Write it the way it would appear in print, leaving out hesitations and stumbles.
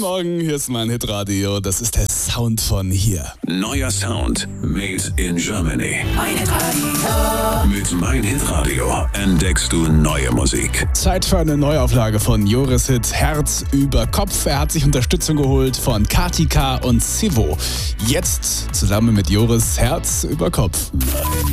Morgen, hier ist mein Hitradio. Das ist der Sound von hier. Neuer Sound made in Germany. Mein Hitradio. Mit Mein Hitradio entdeckst du neue Musik. Zeit für eine Neuauflage von Joris Hit Herz über Kopf. Er hat sich Unterstützung geholt von Kati K und Sivo. Jetzt zusammen mit Joris Herz über Kopf.